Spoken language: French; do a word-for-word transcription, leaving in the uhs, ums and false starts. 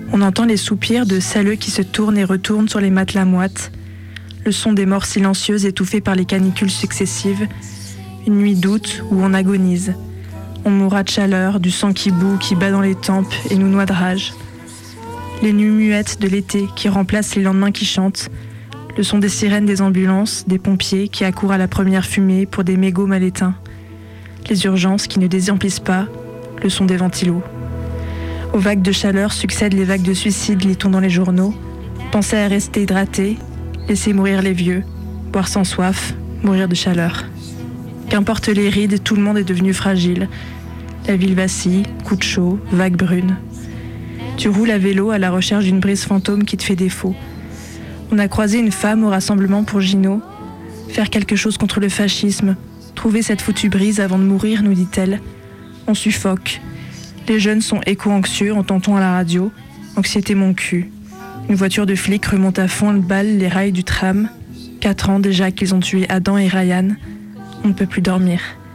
On entend les soupirs de celles qui se tournent et retournent sur les matelas moites, le son des morts silencieuses étouffées par les canicules successives, une nuit d'août où on agonise. On mourra de chaleur, du sang qui bout, qui bat dans les tempes et nous noie de rage. Les nuits muettes de l'été qui remplacent les lendemains qui chantent, le son des sirènes des ambulances, des pompiers qui accourent à la première fumée pour des mégots mal éteints. Les urgences qui ne désemplissent pas, le son des ventilos. Aux vagues de chaleur succèdent les vagues de suicide, lit-on dans les journaux. Pensez à rester hydraté, laisser mourir les vieux, boire sans soif, mourir de chaleur. Qu'importe les rides, tout le monde est devenu fragile. La ville vacille, coup de chaud, vague brune. Tu roules à vélo à la recherche d'une brise fantôme qui te fait défaut. On a croisé une femme au rassemblement pour Gino. Faire quelque chose contre le fascisme. Trouver cette foutue brise avant de mourir, nous dit-elle. On suffoque. Les jeunes sont éco-anxieux, entend-on à la radio. Anxiété mon cul. Une voiture de flic remonte à fond le bal les rails du tram. Quatre ans déjà qu'ils ont tué Adam et Ryan. On ne peut plus dormir.